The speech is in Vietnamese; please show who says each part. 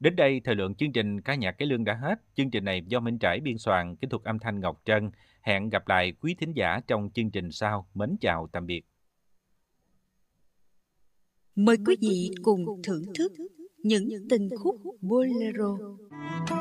Speaker 1: Đến đây, thời lượng chương trình Ca nhạc Cải Lương đã hết. Chương trình này do Minh Trãi biên soạn, kỹ thuật âm thanh Ngọc Trân. Hẹn gặp lại quý thính giả trong chương trình sau. Mến chào tạm biệt.
Speaker 2: Mời quý vị cùng thưởng thức những tình khúc bolero.